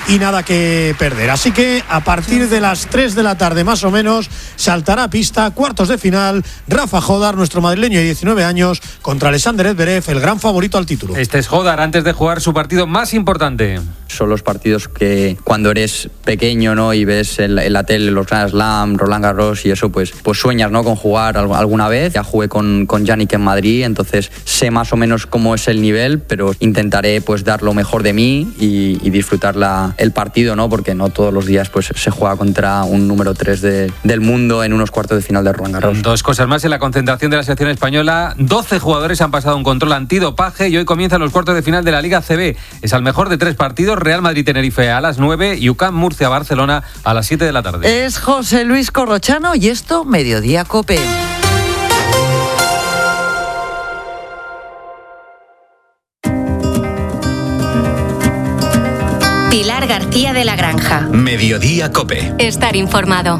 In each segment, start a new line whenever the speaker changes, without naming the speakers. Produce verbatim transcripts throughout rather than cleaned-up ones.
y nada que perder. Así que a partir de las tres de la tarde más o menos saltará a pista, cuartos de final, Rafa Jódar, nuestro madrileño de diecinueve años, contra Alexander Zverev, el gran favorito al título.
Este es Jódar antes de jugar su partido más importante.
Son los partidos que cuando eres pequeño, ¿no?, y ves en la, en la tele los Grand Slam, Roland Garros y eso, pues, pues sueñas, ¿no?, con jugar alguna vez. Ya jugué con, con Yannick en Madrid, entonces sé más o menos cómo es el nivel, pero intentaré pues dar lo mejor de mí y, y disfrutar la, el partido, ¿no?, porque no todos los días pues se juega contra un número tres de, del mundo en unos cuartos de final de Roland Garros.
Dos cosas más en la concentración de la selección española. doce jugadores han pasado un control antidopaje y hoy comienzan los cuartos de final de la Liga C B. Es al mejor de tres partidos: Real Madrid-Tenerife a las nueve y U C A M Murcia-Barcelona a las siete de la tarde.
Es José Luis Corrochano y esto, Mediodía COPE.
Pilar García de la Granja.
Mediodía COPE.
Estar informado.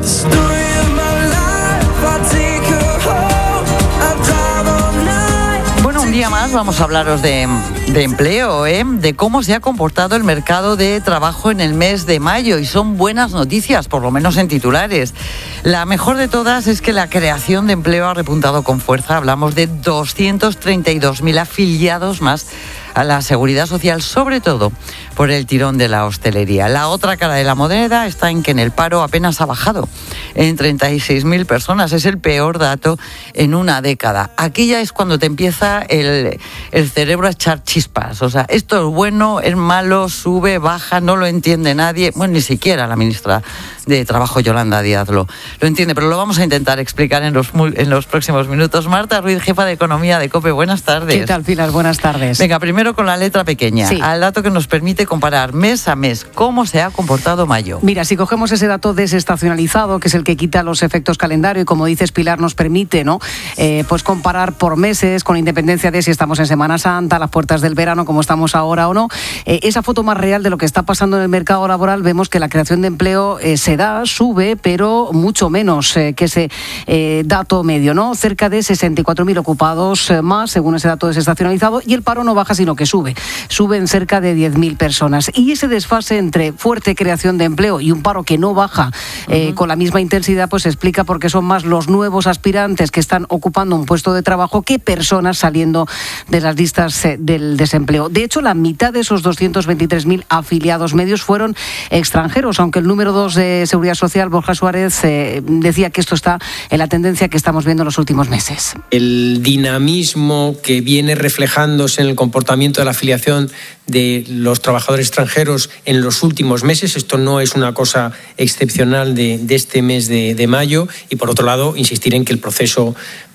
Bueno, un día más vamos a hablaros de, de empleo, ¿eh? De cómo se ha comportado el mercado de trabajo en el mes de mayo, y son buenas noticias, por lo menos en titulares. La mejor de todas es que la creación de empleo ha repuntado con fuerza. Hablamos de doscientos treinta y dos mil afiliados más a la Seguridad Social, sobre todo por el tirón de la hostelería. La otra cara de la moneda está en que en el paro apenas ha bajado en treinta y seis mil personas. Es el peor dato en una década. Aquí ya es cuando te empieza el, el cerebro a echar chispas. O sea, esto es bueno, es malo, sube, baja, no lo entiende nadie. Bueno, ni siquiera la ministra de Trabajo, Yolanda Díaz, lo, lo entiende, pero lo vamos a intentar explicar en los, en los próximos minutos. Marta Ruiz, jefa de Economía de COPE, buenas tardes.
¿Qué tal, Pilar? Buenas tardes.
Venga, primero con la letra pequeña,
sí.
Al dato que nos permite comparar mes a mes cómo se ha comportado mayo.
Mira, si cogemos ese dato desestacionalizado, que es el que quita los efectos calendario, y como dices, Pilar, nos permite, ¿no?, eh, pues comparar por meses, con independencia de si estamos en Semana Santa, a las puertas del verano, como estamos ahora o no, eh, esa foto más real de lo que está pasando en el mercado laboral, vemos que la creación de empleo eh, se da, sube, pero mucho menos eh, que ese eh, dato medio, ¿no? Cerca de sesenta y cuatro mil ocupados eh, más, según ese dato desestacionalizado, y el paro no baja, sino que sube. Suben cerca de diez mil personas. Y ese desfase entre fuerte creación de empleo y un paro que no baja eh, uh-huh. con la misma intensidad, pues se explica porque son más los nuevos aspirantes que están ocupando un puesto de trabajo que personas saliendo de las listas eh, del desempleo. De hecho, la mitad de esos doscientos veintitrés mil afiliados medios fueron extranjeros, aunque el número dos de Seguridad Social, Borja Suárez, eh, decía que esto está en la tendencia que estamos viendo en los últimos meses.
El dinamismo que viene reflejándose en el comportamiento de la afiliación de los trabajadores extranjeros en los últimos meses, esto no es una cosa excepcional de, de este mes de, de mayo, y por otro lado insistir en que el proceso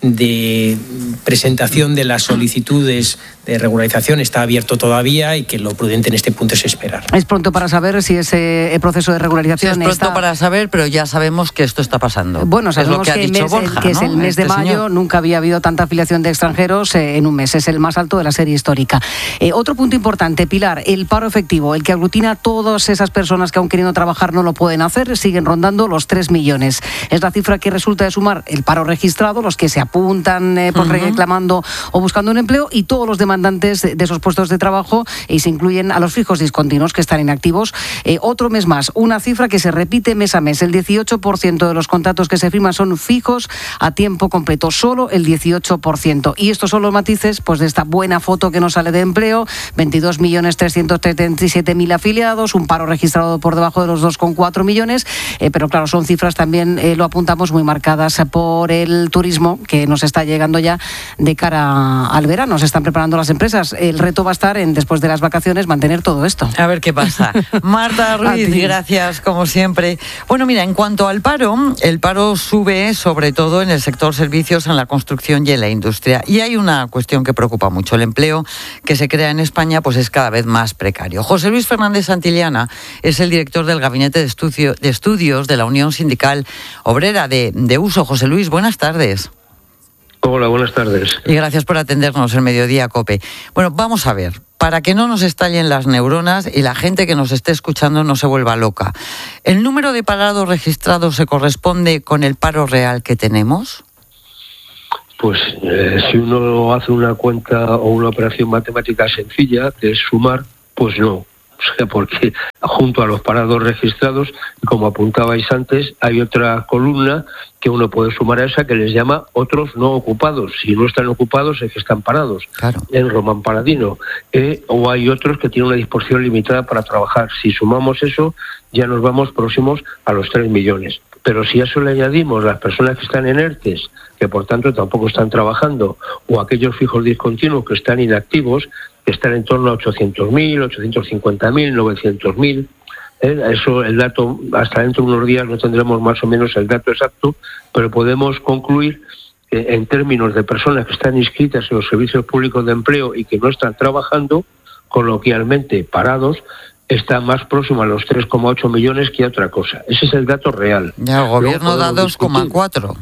de presentación de las solicitudes de regularización está abierto todavía y que lo prudente en este punto es esperar.
Es pronto para saber si ese proceso de regularización
sí, es pronto
está...
para saber, pero ya sabemos que esto está pasando.
Bueno, sabemos
es lo que,
que,
ha dicho
mes,
Borja,
que
¿no?
es el mes
este
de mayo,
señor.
Nunca había habido tanta afiliación de extranjeros eh, en un mes, es el más alto de la serie histórica. Eh, otro punto importante, Pilar, el paro efectivo, el que aglutina a todas esas personas que aún queriendo trabajar no lo pueden hacer, siguen rondando los tres millones. Es la cifra que resulta de sumar el paro registrado, los que se apuntan eh, por uh-huh. reclamando o buscando un empleo, y todos los demandantes de esos puestos de trabajo, y se incluyen a los fijos discontinuos que están inactivos. Eh, otro mes más, una cifra que se repite mes a mes, el dieciocho por ciento de los contratos que se firman son fijos a tiempo completo, solo el dieciocho por ciento. Y estos son los matices pues de esta buena foto que nos sale de empleo: veintidós millones trescientos treinta y siete mil afiliados, un paro registrado por debajo de los dos coma cuatro millones, eh, pero claro, son cifras también, eh, lo apuntamos, muy marcadas por el turismo que nos está llegando ya de cara al verano. Se están preparando las empresas. El reto va a estar en, después de las vacaciones, mantener todo esto.
A ver qué pasa. Marta Ruiz, gracias como siempre. Bueno, mira, en cuanto al paro, el paro sube sobre todo en el sector servicios, en la construcción y en la industria. Y hay una cuestión que preocupa mucho: el empleo que se crea en España pues es cada vez más precario. José Luis Fernández Santillana es el director del Gabinete de, Estudio, de Estudios de la Unión Sindical Obrera de, de Uso. José Luis, buenas tardes.
Hola, buenas tardes.
Y gracias por atendernos el Mediodía COPE. Bueno, vamos a ver, para que no nos estallen las neuronas y la gente que nos esté escuchando no se vuelva loca, ¿el número de parados registrados se corresponde con el paro real que tenemos?
Pues eh, si uno hace una cuenta o una operación matemática sencilla, que es sumar, pues no. O sea, porque junto a los parados registrados, como apuntabais antes, hay otra columna que uno puede sumar a esa que les llama otros no ocupados. Si no están ocupados es que están parados,
claro,
en Román Paladino. Eh, o hay otros que tienen una disposición limitada para trabajar. Si sumamos eso, ya nos vamos próximos a los tres millones. Pero si a eso le añadimos las personas que están en ERTES, que por tanto tampoco están trabajando, o aquellos fijos discontinuos que están inactivos, que están en torno a ochocientos mil, ochocientos cincuenta mil, novecientos mil. ¿eh? Eso, el dato, hasta dentro de unos días no tendremos más o menos el dato exacto, pero podemos concluir que en términos de personas que están inscritas en los servicios públicos de empleo y que no están trabajando, coloquialmente parados, está más próximo a los tres coma ocho millones que a otra cosa. Ese es el dato real.
Ya, el gobierno da dos coma cuatro.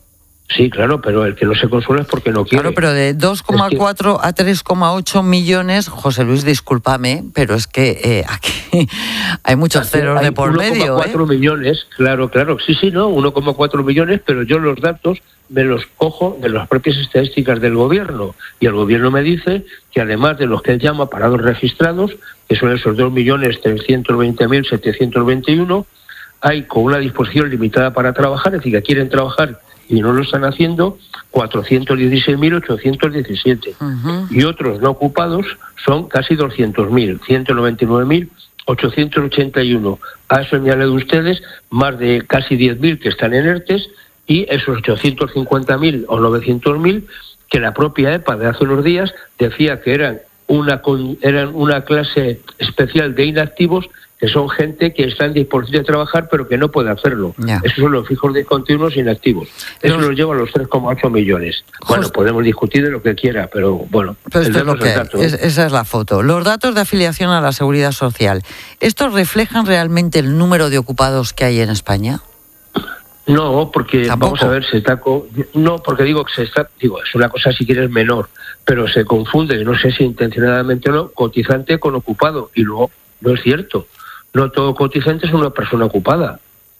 Sí, claro, pero el que no se consuela es porque no quiere.
Claro, pero de dos coma cuatro es que... a tres coma ocho millones, José Luis, discúlpame, pero es que eh, aquí hay muchos ceros de por medio.
uno coma cuatro
¿eh?
millones, claro, claro, sí, sí, no, uno coma cuatro millones, pero yo los datos me los cojo de las propias estadísticas del gobierno, y el gobierno me dice que además de los que él llama parados registrados, que son esos dos millones trescientos veinte mil setecientos veintiuno, hay con una disposición limitada para trabajar, es decir, que quieren trabajar y no lo están haciendo, cuatrocientos dieciséis mil ochocientos diecisiete. Uh-huh. Y otros no ocupados son casi doscientos mil, ciento noventa y nueve mil ochocientos ochenta y uno. A eso añaden ustedes más de casi diez mil que están en ERTES y esos ochocientos cincuenta mil o novecientos mil que la propia EPA de hace unos días decía que eran una, eran una clase especial de inactivos, que son gente que está en disposición de trabajar pero que no puede hacerlo. Yeah. Esos son los fijos discontinuos inactivos. Eso los lleva a los tres coma ocho millones. Just... Bueno, podemos discutir de lo que quiera, pero bueno.
Pero esto es lo que dato, es, esa es la foto. Los datos de afiliación a la Seguridad Social, ¿estos reflejan realmente el número de ocupados que hay en España?
No, porque
¿Tampoco?
Vamos a ver, se está co- no, porque digo que se está, digo, es una cosa si quieres menor, pero se confunde, no sé si intencionadamente o no, cotizante con ocupado, y luego no es cierto. No todo cotizante es una persona ocupada.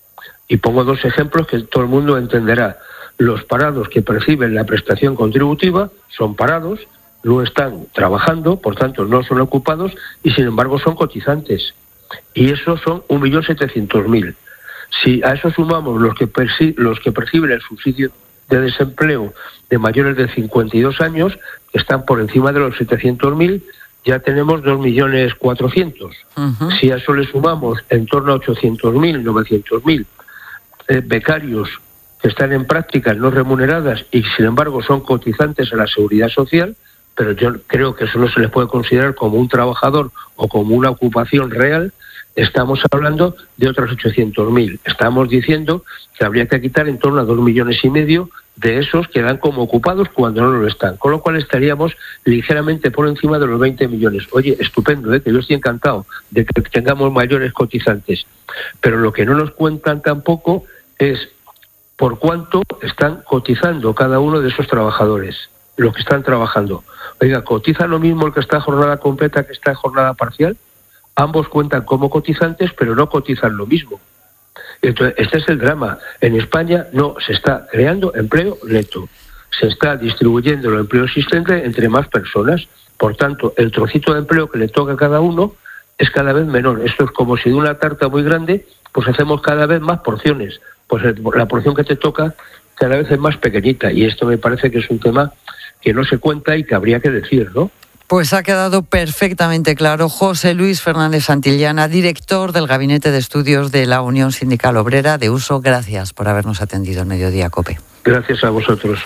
Y pongo dos ejemplos que todo el mundo entenderá. Los parados que perciben la prestación contributiva son parados, no están trabajando, por tanto no son ocupados y sin embargo son cotizantes. Y esos son un millón setecientos mil. Si a eso sumamos los que, perci- los que perciben el subsidio de desempleo de mayores de cincuenta y dos años, que están por encima de los setecientos mil, ya tenemos dos millones cuatrocientos. Uh-huh. Si a eso le sumamos en torno a ochocientos mil, novecientos mil eh, becarios que están en prácticas no remuneradas y sin embargo son cotizantes a la Seguridad Social, pero yo creo que eso no se les puede considerar como un trabajador o como una ocupación real, estamos hablando de otros ochocientos mil. Estamos diciendo que habría que quitar en torno a dos millones y medio de esos que dan como ocupados cuando no lo están, con lo cual estaríamos ligeramente por encima de los veinte millones. Oye, estupendo, ¿eh? Que yo estoy encantado de que tengamos mayores cotizantes, pero lo que no nos cuentan tampoco es por cuánto están cotizando cada uno de esos trabajadores, los que están trabajando. Oiga, ¿cotiza lo mismo el que está en jornada completa que está en jornada parcial? Ambos cuentan como cotizantes, pero no cotizan lo mismo. Entonces, este es el drama. En España no se está creando empleo neto. Se está distribuyendo el empleo existente entre más personas. Por tanto, el trocito de empleo que le toca a cada uno es cada vez menor. Esto es como si de una tarta muy grande, pues hacemos cada vez más porciones. Pues la porción que te toca cada vez es más pequeñita. Y esto me parece que es un tema que no se cuenta y que habría que decir, ¿no?
Pues ha quedado perfectamente claro. José Luis Fernández Santillana, director del Gabinete de Estudios de la Unión Sindical Obrera de Uso. Gracias por habernos atendido en Mediodía COPE.
Gracias a vosotros.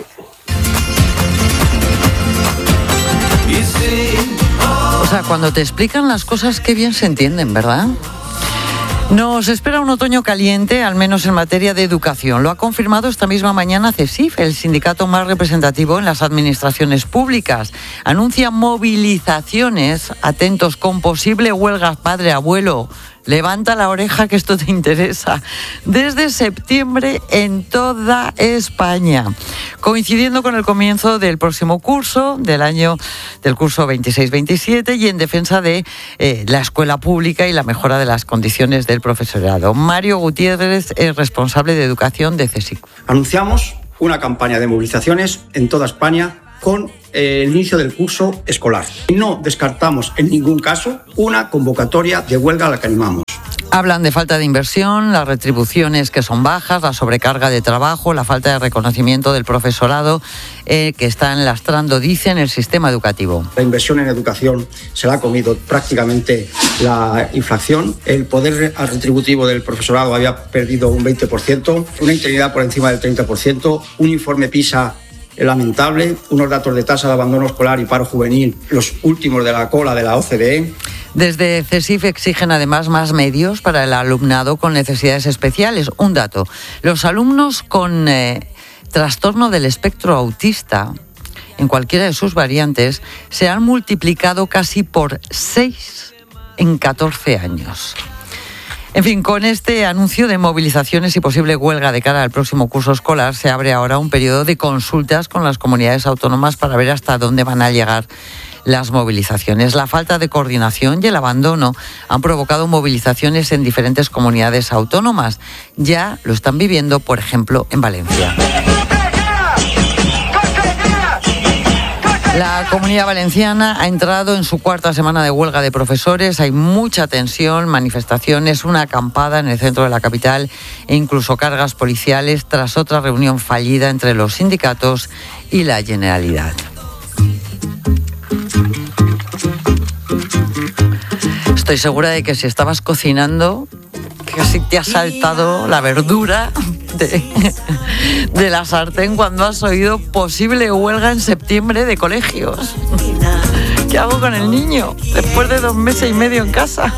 O sea, cuando te explican las cosas, qué bien se entienden, ¿verdad? Nos espera un otoño caliente, al menos en materia de educación. Lo ha confirmado esta misma mañana CESIF, el sindicato más representativo en las administraciones públicas. Anuncia movilizaciones, atentos, con posible huelga padre-abuelo. Levanta la oreja que esto te interesa. Desde septiembre en toda España, coincidiendo con el comienzo del próximo curso, del año del curso veintiséis veintisiete, y en defensa de eh, la escuela pública y la mejora de las condiciones del profesorado. Mario Gutiérrez es responsable de educación de CESIF.
Anunciamos una campaña de movilizaciones en toda España con eh, el inicio del curso escolar. No descartamos en ningún caso una convocatoria de huelga a la que animamos.
Hablan de falta de inversión, las retribuciones que son bajas, la sobrecarga de trabajo, la falta de reconocimiento del profesorado eh, que están lastrando, dicen, el sistema educativo.
La inversión en educación se la ha comido prácticamente la inflación. El poder retributivo del profesorado había perdido un veinte por ciento, una interinidad por encima del treinta por ciento, un informe PISA lamentable, unos datos de tasa de abandono escolar y paro juvenil, los últimos de la cola de la O C D E.
Desde CESIF exigen además más medios para el alumnado con necesidades especiales. Un dato, los alumnos con eh, trastorno del espectro autista, en cualquiera de sus variantes, se han multiplicado casi por seis en catorce años. En fin, con este anuncio de movilizaciones y posible huelga de cara al próximo curso escolar, se abre ahora un periodo de consultas con las comunidades autónomas para ver hasta dónde van a llegar las movilizaciones. La falta de coordinación y el abandono han provocado movilizaciones en diferentes comunidades autónomas. Ya lo están viviendo, por ejemplo, en Valencia. La Comunidad Valenciana ha entrado en su cuarta semana de huelga de profesores. Hay mucha tensión, manifestaciones, una acampada en el centro de la capital e incluso cargas policiales tras otra reunión fallida entre los sindicatos y la Generalidad. Estoy segura de que si estabas cocinando, casi te ha saltado la verdura de, de la sartén cuando has oído posible huelga en septiembre de colegios. ¿Qué hago con el niño después de dos meses y medio en casa?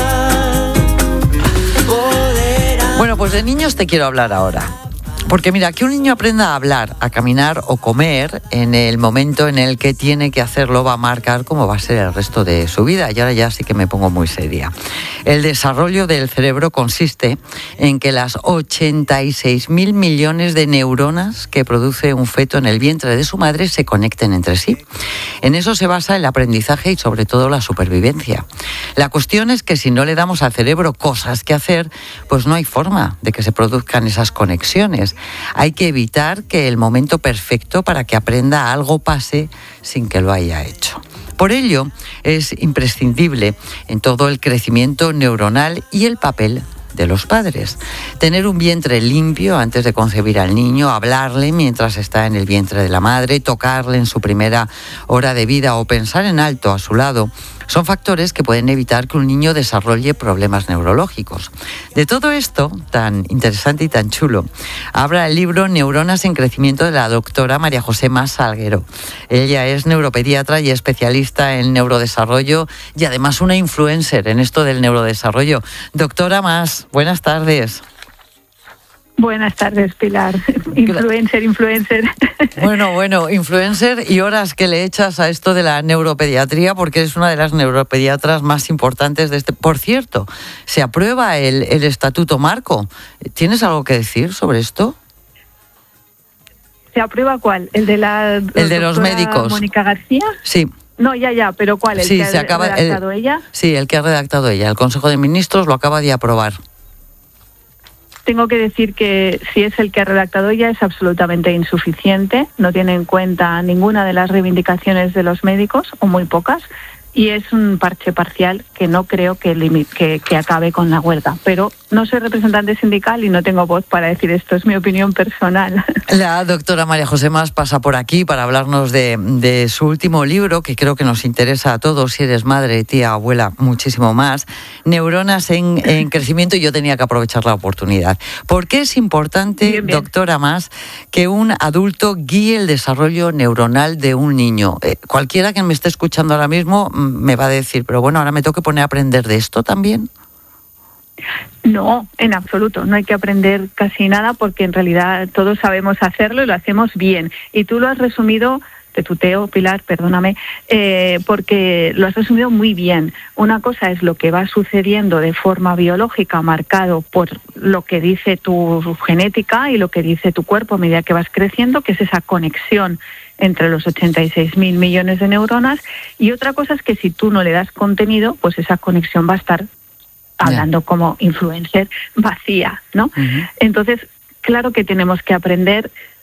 Bueno, pues de niños te quiero hablar ahora. Porque mira, que un niño aprenda a hablar, a caminar o comer en el momento en el que tiene que hacerlo va a marcar cómo va a ser el resto de su vida. Y ahora ya sí que me pongo muy seria. El desarrollo del cerebro consiste en que las ochenta y seis mil millones de neuronas que produce un feto en el vientre de su madre se conecten entre sí. En eso se basa el aprendizaje y sobre todo la supervivencia. La cuestión es que si no le damos al cerebro cosas que hacer, pues no hay forma de que se produzcan esas conexiones. Hay que evitar que el momento perfecto para que aprenda algo pase sin que lo haya hecho. Por ello, es imprescindible en todo el crecimiento neuronal y el papel de los padres. Tener un vientre limpio antes de concebir al niño, hablarle mientras está en el vientre de la madre, tocarle en su primera hora de vida o pensar en alto a su lado, son factores que pueden evitar que un niño desarrolle problemas neurológicos. De todo esto, tan interesante y tan chulo, habla el libro Neuronas en Crecimiento de la doctora María José Mas Salguero. Ella es neuropediatra y especialista en neurodesarrollo y además una influencer en esto del neurodesarrollo. Doctora Mas, buenas tardes.
Buenas tardes, Pilar. Influencer, influencer.
Bueno, bueno, influencer y horas que le echas a esto de la neuropediatría, porque eres una de las neuropediatras más importantes de este. Por cierto, se aprueba el, el Estatuto Marco. ¿Tienes algo que decir sobre esto?
¿Se aprueba cuál? ¿El de la
el de los médicos?
Mónica García?
Sí.
No, ya, ya, pero ¿cuál? ¿El
sí,
que
se
ha
acaba,
redactado
el,
ella?
Sí, el que ha redactado ella. El Consejo de Ministros lo acaba de aprobar.
Tengo que decir que si es el que ha redactado ella es absolutamente insuficiente, no tiene en cuenta ninguna de las reivindicaciones de los médicos, o muy pocas, y es un parche parcial que no creo que, limi- que, que acabe con la huelga. Pero no soy representante sindical y no tengo voz para decir esto, es mi opinión personal.
La doctora María José Mas pasa por aquí para hablarnos de, de su último libro, que creo que nos interesa a todos, si eres madre, tía, abuela, muchísimo más, Neuronas en, en Crecimiento, y yo tenía que aprovechar la oportunidad. ¿Por qué es importante, bien, bien. doctora Mas, que un adulto guíe el desarrollo neuronal de un niño? Eh, cualquiera que me esté escuchando ahora mismo me va a decir, pero bueno, ahora me tengo que poner a aprender de esto también.
No, en absoluto. No hay que aprender casi nada porque en realidad todos sabemos hacerlo y lo hacemos bien. Y tú lo has resumido, te tuteo, Pilar, perdóname, eh, porque lo has resumido muy bien. Una cosa es lo que va sucediendo de forma biológica, marcado por lo que dice tu genética y lo que dice tu cuerpo a medida que vas creciendo, que es esa conexión entre los ochenta y seis mil millones de neuronas, y otra cosa es que si tú no le das contenido, pues esa conexión va a estar, hablando yeah. como influencer, vacía, ¿no? Uh-huh. Entonces, claro que tenemos que aprender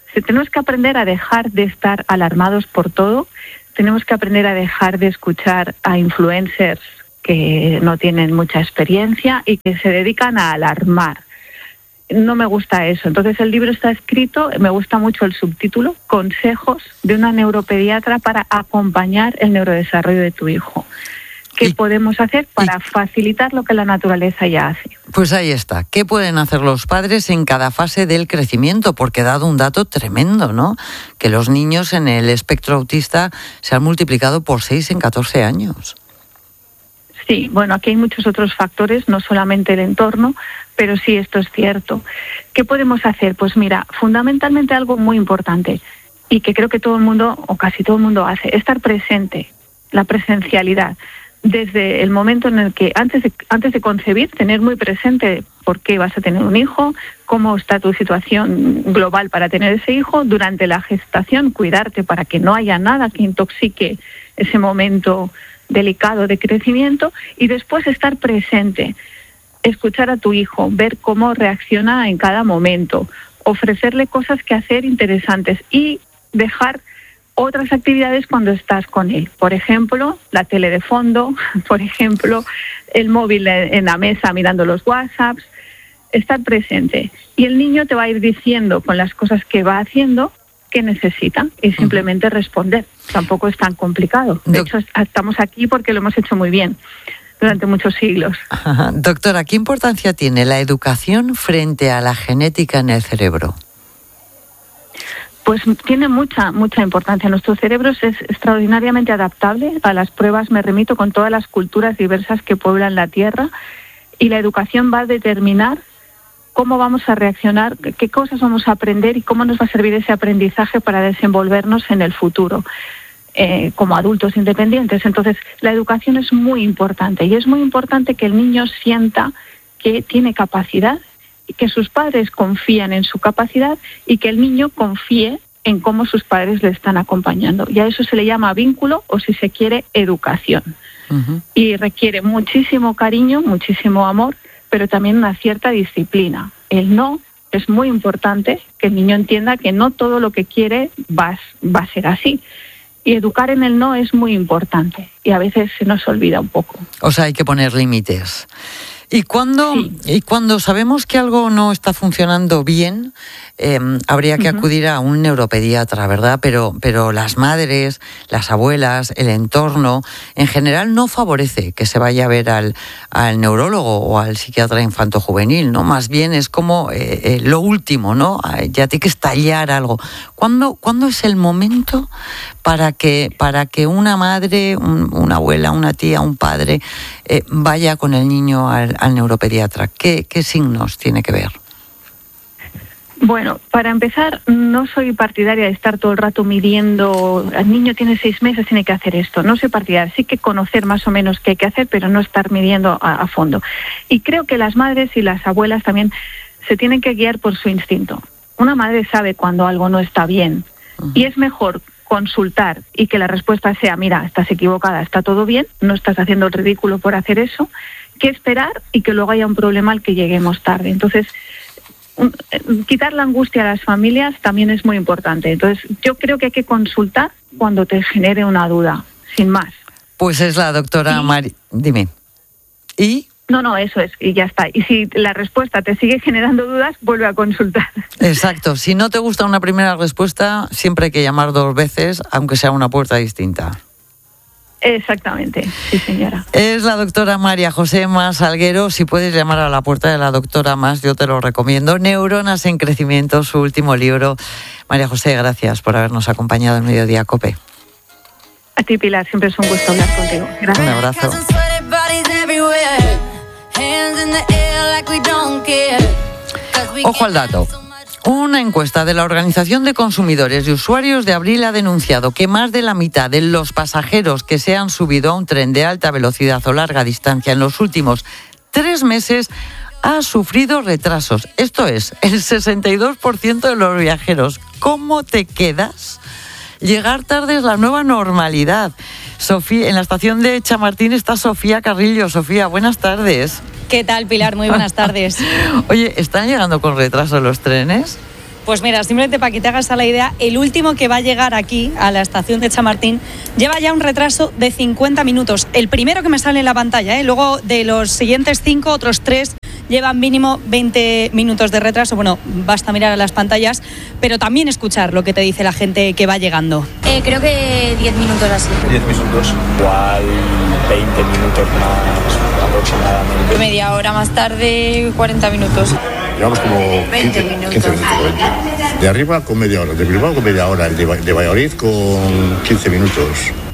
Si tenemos que aprender a dejar de estar alarmados por todo, tenemos que aprender a dejar de escuchar a influencers que no tienen mucha experiencia y que se dedican a alarmar. No me gusta eso. Entonces el libro está escrito, me gusta mucho el subtítulo, Consejos de una neuropediatra para acompañar el neurodesarrollo de tu hijo. ¿Qué y, podemos hacer para y, facilitar lo que la naturaleza ya hace?
Pues ahí está. ¿Qué pueden hacer los padres en cada fase del crecimiento? Porque he dado un dato tremendo, ¿no? Que los niños en el espectro autista se han multiplicado por seis en catorce años.
Sí, bueno, aquí hay muchos otros factores, no solamente el entorno, pero sí, esto es cierto. ¿Qué podemos hacer? Pues mira, fundamentalmente algo muy importante y que creo que todo el mundo, o casi todo el mundo hace, estar presente, la presencialidad. Desde el momento en el que, antes de, antes de concebir, tener muy presente por qué vas a tener un hijo, cómo está tu situación global para tener ese hijo, durante la gestación, cuidarte para que no haya nada que intoxique ese momento delicado de crecimiento, y después estar presente, escuchar a tu hijo, ver cómo reacciona en cada momento, ofrecerle cosas que hacer interesantes y dejar otras actividades cuando estás con él. Por ejemplo, la tele de fondo, por ejemplo, el móvil en la mesa mirando los WhatsApps, estar presente. Y el niño te va a ir diciendo con las cosas que va haciendo qué necesita y simplemente responder. Tampoco es tan complicado. De hecho, estamos aquí porque lo hemos hecho muy bien durante muchos siglos.
Ajá. Doctora, ¿qué importancia tiene la educación frente a la genética en el cerebro?
Pues tiene mucha, mucha importancia. Nuestro cerebro es extraordinariamente adaptable. A las pruebas me remito con todas las culturas diversas que pueblan la Tierra, y la educación va a determinar cómo vamos a reaccionar, qué cosas vamos a aprender y cómo nos va a servir ese aprendizaje para desenvolvernos en el futuro eh, como adultos independientes. Entonces, la educación es muy importante, y es muy importante que el niño sienta que tiene capacidad, y que sus padres confían en su capacidad, y que el niño confíe en cómo sus padres le están acompañando. Y a eso se le llama vínculo, o si se quiere, educación. Uh-huh. Y requiere muchísimo cariño, muchísimo amor, pero también una cierta disciplina. El no es muy importante, que el niño entienda que no todo lo que quiere va, va a ser así. Y educar en el no es muy importante, y a veces se nos olvida un poco.
O sea, hay que poner límites. Y cuando, sí. y cuando sabemos que algo no está funcionando bien, eh, habría que uh-huh. acudir a un neuropediatra, ¿verdad? Pero, pero las madres, las abuelas, el entorno, en general no favorece que se vaya a ver al, al neurólogo o al psiquiatra infanto-juvenil, ¿no? Más bien es como eh, eh, lo último, ¿no? Ya tiene que estallar algo. ¿Cuándo, ¿cuándo es el momento para que, para que una madre, un, una abuela, una tía, un padre eh, vaya con el niño al, al neuropediatra? ¿Qué, qué signos tiene que ver?
Bueno, para empezar, no soy partidaria de estar todo el rato midiendo, el niño tiene seis meses, tiene que hacer esto. No soy partidaria, sí que conocer más o menos qué hay que hacer, pero no estar midiendo a, a fondo. Y creo que las madres y las abuelas también se tienen que guiar por su instinto. Una madre sabe cuando algo no está bien, uh-huh. y es mejor consultar y que la respuesta sea, mira, estás equivocada, está todo bien, no estás haciendo el ridículo por hacer eso, que esperar y que luego haya un problema al que lleguemos tarde. Entonces, un, quitar la angustia a las familias también es muy importante. Entonces, yo creo que hay que consultar cuando te genere una duda, sin más.
Pues es la doctora Mari... Dime. ¿Y...?
No, no, eso es, y ya está. Y si la respuesta te sigue generando dudas, vuelve a consultar.
Exacto. Si no te gusta una primera respuesta, siempre hay que llamar dos veces, aunque sea una puerta distinta.
Exactamente, sí señora.
Es la doctora María José Mas Salguero. Si puedes llamar a la puerta de la doctora Mas, yo te lo recomiendo. Neuronas en Crecimiento, su último libro. María José, gracias por habernos acompañado en Mediodía COPE.
A ti, Pilar, siempre es un gusto hablar contigo. Gracias.
Un abrazo. Ojo al dato. Una encuesta de la Organización de Consumidores y Usuarios de abril ha denunciado que más de la mitad de los pasajeros que se han subido a un tren de alta velocidad o larga distancia en los últimos tres meses ha sufrido retrasos. Esto es, el sesenta y dos por ciento de los viajeros. ¿Cómo te quedas? Llegar tarde es la nueva normalidad. Sofía, en la estación de Chamartín está Sofía Carrillo. Sofía, buenas tardes.
¿Qué tal, Pilar? Muy buenas tardes.
Oye, ¿están llegando con retraso los trenes?
Pues mira, simplemente para que te hagas a la idea, el último que va a llegar aquí, a la estación de Chamartín, lleva ya un retraso de cincuenta minutos. El primero que me sale en la pantalla, ¿eh? Luego de los siguientes cinco, otros tres llevan mínimo veinte minutos de retraso. Bueno, basta mirar a las pantallas, pero también escuchar lo que te dice la gente que va llegando.
Eh, creo que diez minutos así.
diez minutos, igual veinte minutos más aproximadamente.
Media hora más tarde, cuarenta minutos.
Llevamos como
veinte
quince,
minutos.
quince minutos, veinte. De arriba con media hora, de Bilbao con media hora, el de, de Valladolid con quince minutos.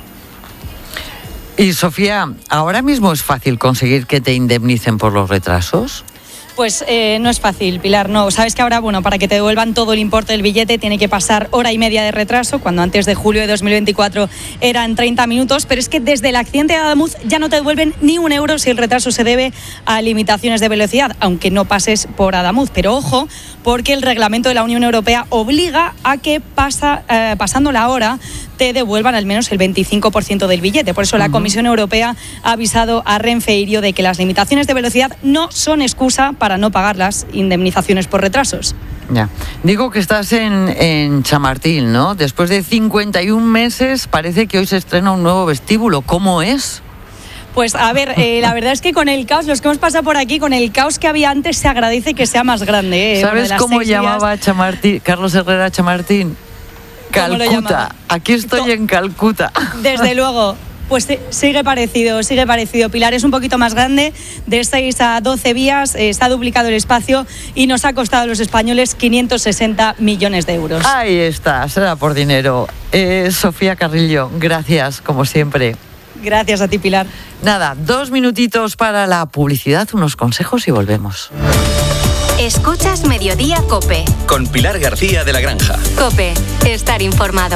Y Sofía, ¿ahora mismo es fácil conseguir que te indemnicen por los retrasos?
Pues eh, no es fácil, Pilar, no. Sabes que ahora, bueno, para que te devuelvan todo el importe del billete tiene que pasar hora y media de retraso, cuando antes de julio de dos mil veinticuatro eran treinta minutos, pero es que desde el accidente de Adamuz ya no te devuelven ni un euro si el retraso se debe a limitaciones de velocidad, aunque no pases por Adamuz. Pero ojo, porque el reglamento de la Unión Europea obliga a que pasa, eh, pasando la hora te devuelvan al menos el veinticinco por ciento del billete. Por eso la Comisión Europea ha avisado a Renfe y Irio de que las limitaciones de velocidad no son excusa para no pagar las indemnizaciones por retrasos.
Ya. Digo que estás en, en Chamartín, ¿no? Después de cincuenta y un meses parece que hoy se estrena un nuevo vestíbulo. ¿Cómo es?
Pues a ver, eh, la verdad es que con el caos, los que hemos pasado por aquí, con el caos que había antes, se agradece que sea más grande. Eh.
¿Sabes cómo llamaba
días...
Chamartín, Carlos Herrera Chamartín? Calcuta. Aquí estoy en Calcuta.
Desde luego. Pues sigue parecido, sigue parecido. Pilar, es un poquito más grande, de seis a doce vías, eh, se ha duplicado el espacio y nos ha costado a los españoles quinientos sesenta millones de euros.
Ahí está, será por dinero. Eh, Sofía Carrillo, gracias, como siempre.
Gracias a ti, Pilar.
Nada, dos minutitos para la publicidad, unos consejos y volvemos.
Escuchas Mediodía COPE.
Con Pilar García de la Granja.
COPE, estar informado.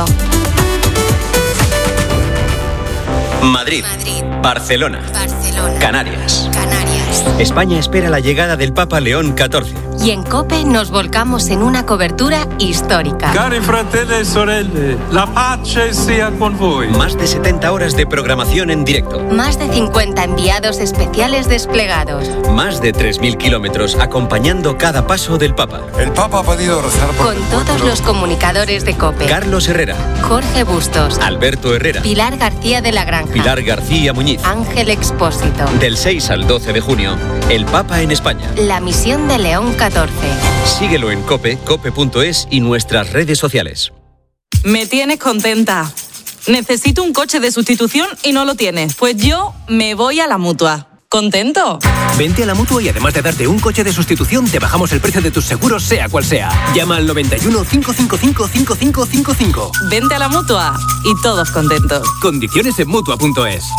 Madrid,
Madrid.
Barcelona,
Barcelona.
Canarias.
Canarias.
España espera la llegada del Papa León catorce.
Y en COPE nos volcamos en una cobertura histórica.
Cari fratelli e sorelle, la pace sia con voi.
Más de setenta horas de programación en directo.
Más de cincuenta enviados especiales desplegados.
Más de tres mil kilómetros acompañando cada paso del Papa.
El Papa ha podido rezar por
Con todos los comunicadores de COPE.
Carlos Herrera.
Jorge Bustos.
Alberto Herrera.
Pilar García de la Granja.
Pilar García Muñiz.
Ángel Expósito.
Del seis al doce de junio, el Papa en España.
La misión de León catorce.
Síguelo en COPE, cope punto es y nuestras redes sociales.
Me tienes contenta. Necesito un coche de sustitución y no lo tienes. Pues yo me voy a la Mutua. ¿Contento?
Vente a la Mutua y además de darte un coche de sustitución, te bajamos el precio de tus seguros, sea cual sea. Llama al noventa y uno, cinco cinco cinco, cinco cinco cinco cinco.
Vente a la Mutua y todos contentos.
Condiciones en Mutua punto es.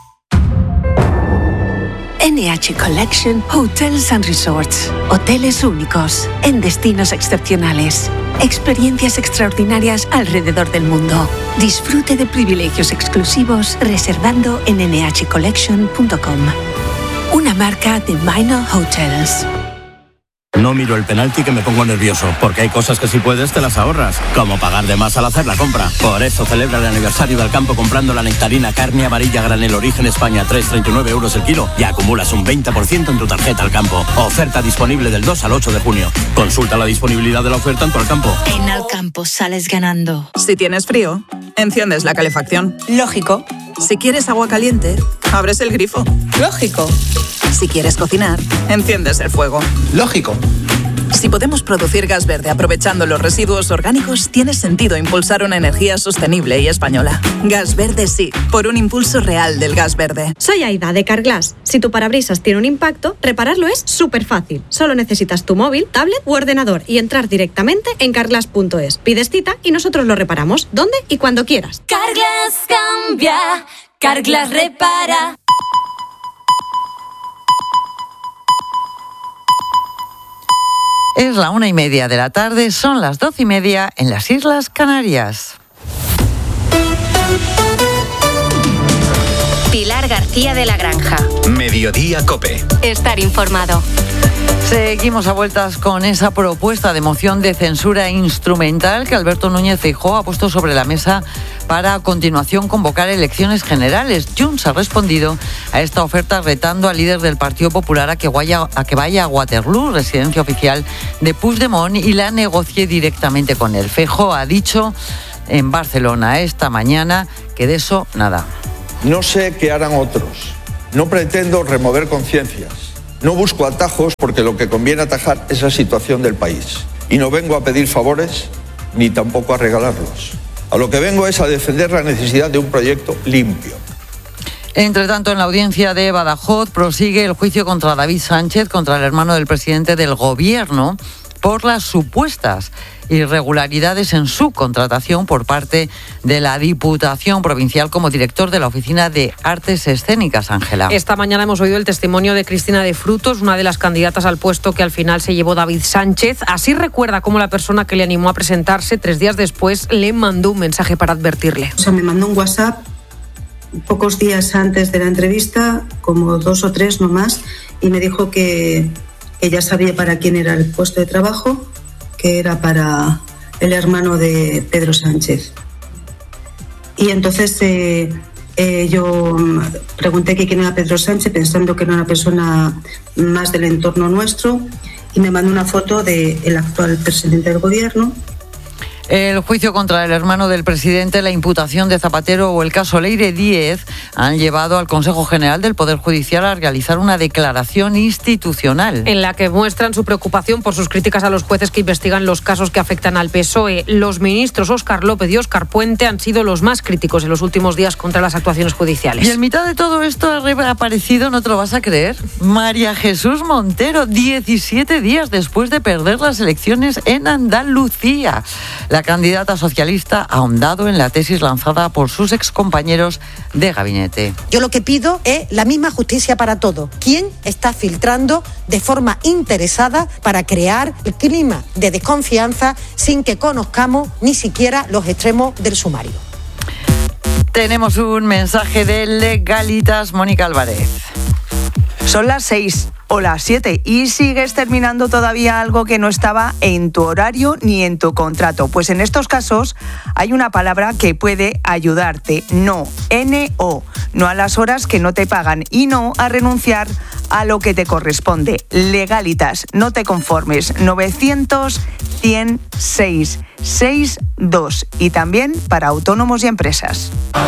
N H Collection Hotels and Resorts. Hoteles únicos, en destinos excepcionales. Experiencias extraordinarias alrededor del mundo. Disfrute de privilegios exclusivos reservando en ene hache collection punto com. Una marca de Minor Hotels.
No miro el penalti que me pongo nervioso, porque hay cosas que si puedes te las ahorras, como pagar de más al hacer la compra. Por eso celebra el aniversario del campo comprando la nectarina carne amarilla granel origen España, tres coma treinta y nueve euros el kilo, y acumulas un veinte por ciento en tu tarjeta al campo. Oferta disponible del dos al ocho de junio. Consulta la disponibilidad de la oferta en tu Alcampo.
En Alcampo sales ganando.
Si tienes frío, enciendes la calefacción.
Lógico.
Si quieres agua caliente, abres el grifo.
Lógico.
Si quieres cocinar, enciendes el fuego.
Lógico.
Si podemos producir gas verde aprovechando los residuos orgánicos, tiene sentido impulsar una energía sostenible y española. Gas verde sí, por un impulso real del gas verde.
Soy Aida de Carglass. Si tu parabrisas tiene un impacto, repararlo es súper fácil. Solo necesitas tu móvil, tablet u ordenador y entrar directamente en carglass punto es. Pides cita y nosotros lo reparamos donde y cuando quieras.
Carglass cambia, Carglass repara.
Es la una y media de la tarde, son las doce y media en las Islas Canarias.
Pilar García de la Granja.
Mediodía COPE.
Estar informado.
Seguimos a vueltas con esa propuesta de moción de censura instrumental que Alberto Núñez Feijóo ha puesto sobre la mesa para a continuación convocar elecciones generales. Junts ha respondido a esta oferta retando al líder del Partido Popular a que vaya a, que vaya a Waterloo, residencia oficial de Puigdemont, y la negocie directamente con él. Feijóo ha dicho en Barcelona esta mañana que de eso nada.
No sé qué harán otros. No pretendo remover conciencias. No busco atajos porque lo que conviene atajar es la situación del país. Y no vengo a pedir favores ni tampoco a regalarlos. A lo que vengo es a defender la necesidad de un proyecto limpio.
Entre tanto, en la audiencia de Badajoz prosigue el juicio contra David Sánchez, contra el hermano del presidente del Gobierno, por las supuestas irregularidades en su contratación por parte de la Diputación Provincial como director de la Oficina de Artes Escénicas, Ángela.
Esta mañana hemos oído el testimonio de Cristina de Frutos, una de las candidatas al puesto que al final se llevó David Sánchez. Así recuerda cómo la persona que le animó a presentarse tres días después le mandó un mensaje para advertirle.
O sea, me mandó un WhatsApp pocos días antes de la entrevista, como dos o tres no más, y me dijo que, que ya sabía para quién era el puesto de trabajo, que era para el hermano de Pedro Sánchez. Y entonces eh, eh, yo pregunté que quién era Pedro Sánchez, pensando que era una persona más del entorno nuestro, y me mandó una foto del actual presidente del Gobierno.
El juicio contra el hermano del presidente, la imputación de Zapatero o el caso Leire Díez han llevado al Consejo General del Poder Judicial a realizar una declaración institucional.
En la que muestran su preocupación por sus críticas a los jueces que investigan los casos que afectan al P S O E. Los ministros Óscar López y Óscar Puente han sido los más críticos en los últimos días contra las actuaciones judiciales.
Y en mitad de todo esto ha reaparecido, no te lo vas a creer, María Jesús Montero, diecisiete días después de perder las elecciones en Andalucía. La candidata socialista ha ahondado en la tesis lanzada por sus excompañeros de gabinete.
Yo lo que pido es la misma justicia para todos. ¿Quién está filtrando de forma interesada para crear el clima de desconfianza sin que conozcamos ni siquiera los extremos del sumario?
Tenemos un mensaje de Legalitas, Mónica Álvarez.
Son las seis o las siete y sigues terminando todavía algo que no estaba en tu horario ni en tu contrato. Pues en estos casos hay una palabra que puede ayudarte. No, N O. No a las horas que no te pagan y no a renunciar a lo que te corresponde. Legalitas, no te conformes. novecientos, cien, seis, seis, dos. Y también para autónomos y empresas.